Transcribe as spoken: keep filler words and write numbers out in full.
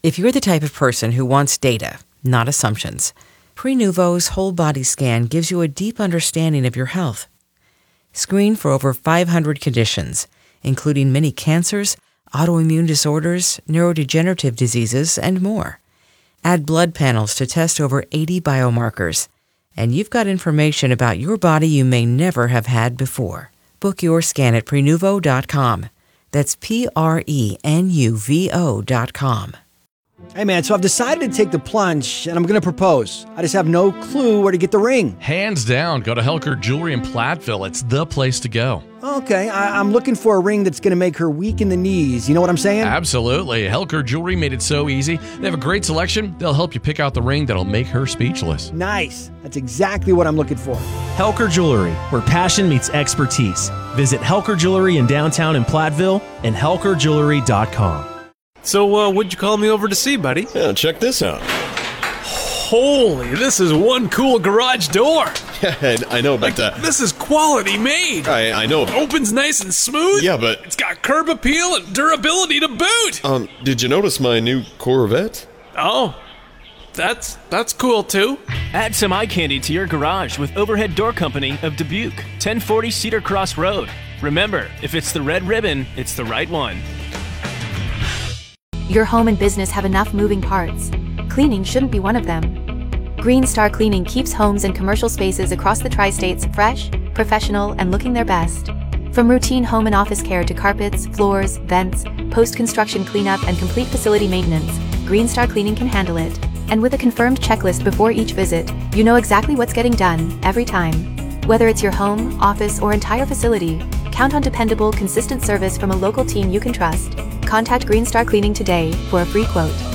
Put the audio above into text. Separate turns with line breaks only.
If you're the type of person who wants data, not assumptions, Prenuvo's whole body scan gives you a deep understanding of your health. Screen for over five hundred conditions, including many cancers, autoimmune disorders, neurodegenerative diseases, and more. Add blood panels to test over eighty biomarkers, and you've got information about your body you may never have had before. Book your scan at Prenuvo dot com. That's P R E N U V O dot com.
Hey, man, so I've decided to take the plunge, and I'm going to propose. I just have no clue where to get the ring.
Hands down, go to Helker Jewelry in Platteville. It's the place to go.
Okay, I- I'm looking for a ring that's going to make her weak in the knees. You know what I'm saying?
Absolutely. Helker Jewelry made it so easy. They have a great selection. They'll help you pick out the ring that'll make her speechless.
Nice. That's exactly what I'm looking for.
Helker Jewelry, where passion meets expertise. Visit Helker Jewelry in downtown in Platteville and helker jewelry dot com.
So, uh, what'd you call me over to see, buddy?
Yeah, check this out.
Holy, this is one cool garage door.
Yeah, I know about that.
This is quality made.
I, I know.
It opens nice and smooth.
Yeah, but...
It's got curb appeal and durability to boot.
Um, did you notice my new Corvette?
Oh, that's that's cool, too.
Add some eye candy to your garage with Overhead Door Company of Dubuque, ten forty Cedar Cross Road. Remember, if it's the red ribbon, it's the right one.
Your home and business have enough moving parts. Cleaning shouldn't be one of them. Green Star Cleaning keeps homes and commercial spaces across the tri-states fresh, professional, and looking their best. From routine home and office care to carpets, floors, vents, post-construction cleanup, and complete facility maintenance, Green Star Cleaning can handle it. And with a confirmed checklist before each visit, you know exactly what's getting done, every time. Whether it's your home, office, or entire facility, count on dependable, consistent service from a local team you can trust. Contact Green Star Cleaning today for a free quote.